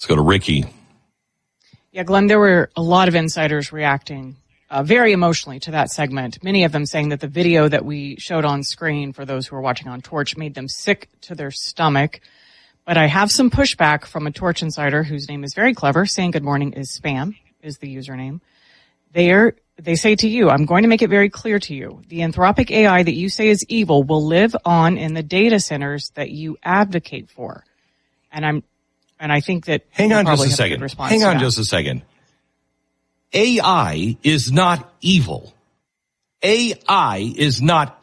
Let's go to Ricky. Yeah, Glenn, there were a lot of insiders reacting very emotionally to that segment. Many of them saying that the video that we showed on screen for those who are watching on Torch made them sick to their stomach. But I have some pushback from a Torch insider whose name is very clever, saying good morning is spam, is the username. They say to you, I'm going to make it very clear to you, the Anthropic AI that you say is evil will live on in the data centers that you advocate for. And I think that Hang on just a second. AI is not evil. AI is not